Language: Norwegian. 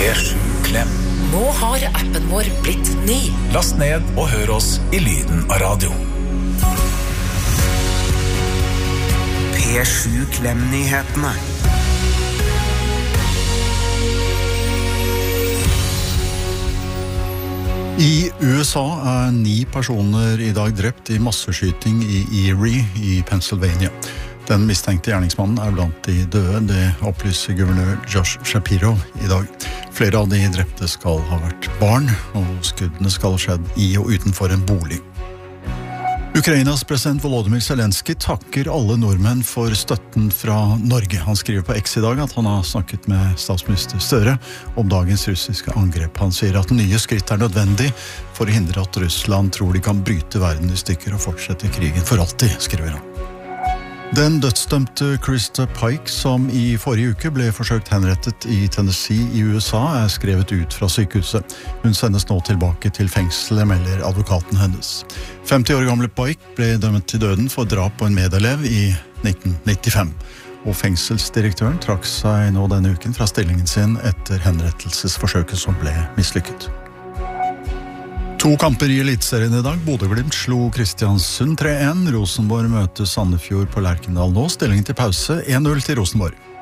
P7-klem. Nå har appen vår blitt ny. Last ned og hør oss i lyden av radio. P7-klem-nyhetene. I USA 9 personer i dag drept i masseskyting i Erie i Pennsylvania. Den mistenkte gjerningsmannen blant de døde, det opplyser guvernør Josh Shapiro i dag. Flere av de drepte skal ha vært barn, og skuddene skal ha skjedd i og utenfor en bolig. Ukrainas president Volodymyr Zelensky takker alle nordmenn for støtten fra Norge. Han skriver på X i dag at han har snakket med statsminister Støre om dagens russiske angrep. Han sier at nye skritt nødvendig for å hindre at Russland tror de kan bryte verden i stykker og fortsette krigen for alltid, skriver han. Den dødsdømte Krista Pike, som i forrige uke ble forsøkt henrettet i Tennessee i USA, skrevet ut fra sykehuset. Hun sendes nå tilbake til fengselet, melder advokaten hennes. 50 år gamle Pike ble dømt til døden for drap på en medelev i 1995. Og fengselsdirektøren trakk seg nå denne uken fra stillingen sin etter henrettelsesforsøket som ble mislykket. 2 kamper i elitserien i dag. Bodø/Glimt slo Kristiansund 3-1. Rosenborg møter Sandefjord på Lerkendal nå. Stillingen til pause 1-0 til Rosenborg.